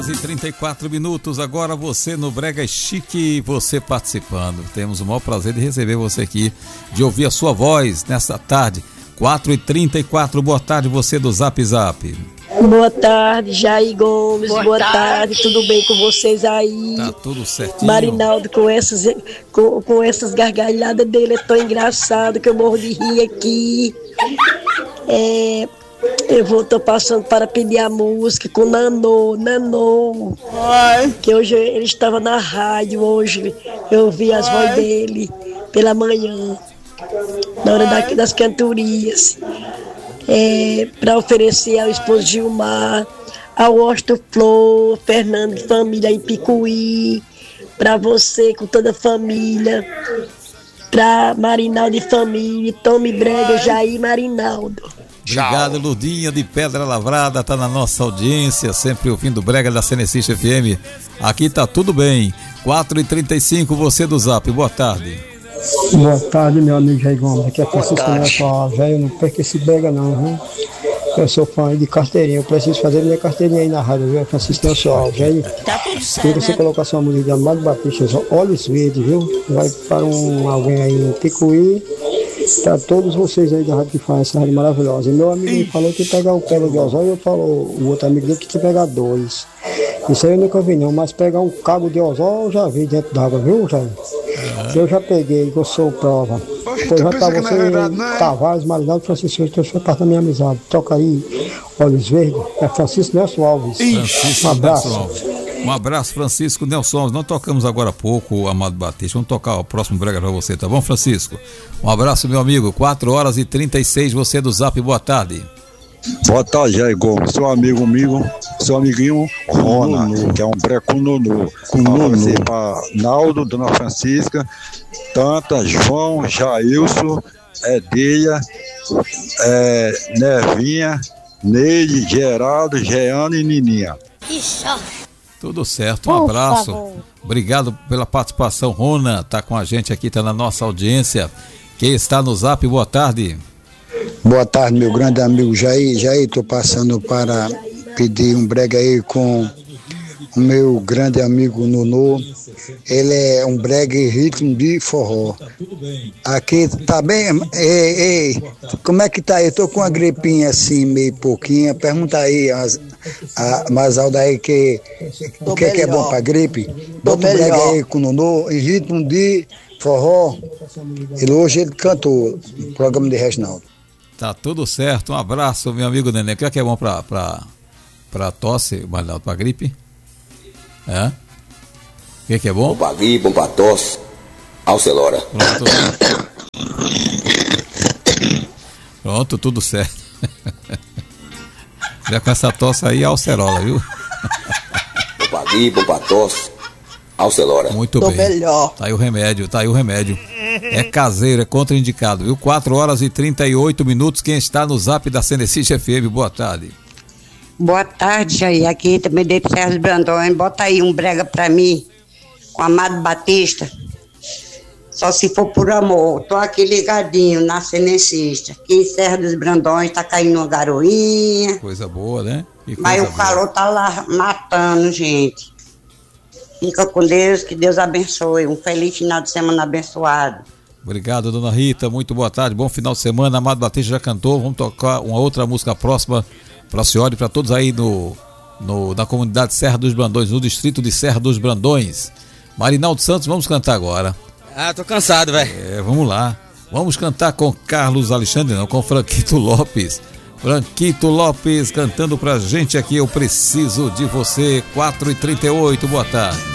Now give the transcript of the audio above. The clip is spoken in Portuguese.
E 34 minutos, agora você no Brega Chique, você participando. Temos o maior prazer de receber você aqui, de ouvir a sua voz nesta tarde. 4h34, boa tarde, você do Zap Zap. Boa tarde, Jair Gomes, boa tarde, tudo bem com vocês aí? Tá tudo certinho. Marinaldo, com essas gargalhadas dele, é tão engraçado que eu morro de rir aqui. Tô passando para pedir a música com Nanô. Que hoje ele estava na rádio, hoje eu ouvi as vozes dele pela manhã, na hora das cantorias. Para oferecer ao esposo Gilmar, ao Washington Flor, Fernando de família em Picuí, para você com toda a família, para Marinaldo de família, Tommy Brega, Jair Marinaldo. Obrigado, Ludinha de Pedra Lavrada, tá na nossa audiência, sempre ouvindo o Brega da Cenecista FM. Aqui tá tudo bem. 4h35, você do Zap, boa tarde. Boa tarde, meu amigo Jair Gomes. Aqui é Francisco Neto, velho, não perca esse Brega não, viu? Eu sou fã de carteirinha, eu preciso fazer minha carteirinha aí na rádio, viu? Francisco Neto, velho. Tá tudo certo. Queria você colocar sua música de Amado Batista, Olhos Verdes, viu? Vai para alguém aí em Picuí. Para todos vocês aí da rádio que faz essa rádio maravilhosa. E meu amigo me falou que pegar o pelo de ozol, eu falo, o outro amigo dele que te pegar 2. Isso aí eu nunca vi não, mas pegar um cabo de ozol eu já vi dentro d'água, viu, Jair? Eu já peguei, eu sou prova. Pois já tá você, Tavares, Marinaldo, Francisco, que eu sou parte da minha amizade. Toca aí, Olhos Verdes, é Francisco Nelson Alves. Francisco Um abraço. Nelson Alves. Um abraço, Francisco Nelson Alves. Não tocamos agora há pouco o Amado Batista. Vamos tocar o próximo Brega para você, tá bom, Francisco? Um abraço, meu amigo. 4h36, você do Zap, boa tarde. Boa tarde, Jair Gomes. Seu amiguinho Rona, que é um Brega com Nunu. Para Naldo, Dona Francisca, Tanta, João, Jailson, Edeia, Nevinha, Neide, Geraldo, Jeane e Nininha. Tudo certo, um abraço. Obrigado pela participação, Rona. Tá com a gente aqui, tá na nossa audiência. Quem está no Zap, boa tarde. Boa tarde, meu grande amigo Jair. Jair, tô passando para pedir um brega aí com o meu grande amigo Nunu. Ele é um brega em ritmo de forró. Aqui tá bem? Ei, como é que tá? Eu tô com uma gripinha assim, meio pouquinha. Pergunta aí, Masalda aí, o que é bom pra gripe? Bota um brega aí com o Nunu em ritmo de forró. Hoje ele cantou no programa de Reginaldo. Tá tudo certo, um abraço, meu amigo Nenê. O que é bom pra tosse, Marinaldo, pra gripe? O que é bom? Bom pra gripe, bom pra tosse, Alcelora. Pronto, tudo certo. Já com essa tosse aí, Alcerola, viu? Bom pra gripe, bom pra tosse, Alcelora. Muito bem. Melhor. Tá aí o remédio. É caseiro, é contraindicado, viu? 4h38, quem está no Zap da Cenecista FM, boa tarde. Boa tarde, Jair, aqui também de Sérgio Brandões, bota aí um brega pra mim, com Amado Batista, só se for por amor, tô aqui ligadinho na Cenecista, aqui em Serra dos Brandões, tá caindo uma garoinha. Coisa boa, né? Mas o calor tá lá matando, gente. Fica com Deus, que Deus abençoe. Um feliz final de semana abençoado. Obrigado, dona Rita. Muito boa tarde. Bom final de semana. Amado Batista já cantou. Vamos tocar uma outra música próxima para a senhora e para todos aí na comunidade Serra dos Brandões, no distrito de Serra dos Brandões. Marinaldo Santos, vamos cantar agora. Tô cansado, velho. Vamos lá. Vamos cantar com Carlos Alexandre, não, com Franquito Lopes. Franquito Lopes cantando pra gente aqui, Eu Preciso de Você. 4h38, boa tarde.